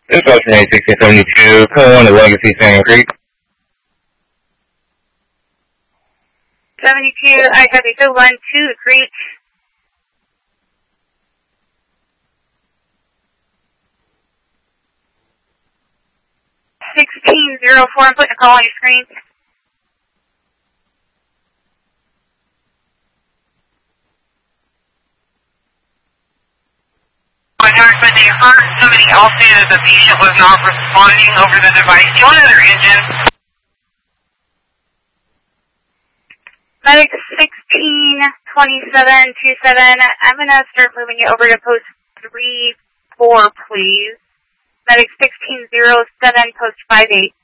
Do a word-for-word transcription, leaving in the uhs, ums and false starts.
This was from eight sixteen seventy-two, call one to Legacy Salmon Creek. seventy-two, I copy, so one, two, Creek. sixteen oh four, I'm putting a call on your screen. But they heard somebody else say that the patient was not responding over the device. Do you want another engine? Medic sixteen twenty-seven twenty-seven, I'm going to start moving you over to post three four, please. Medic sixteen oh seven, post five eight.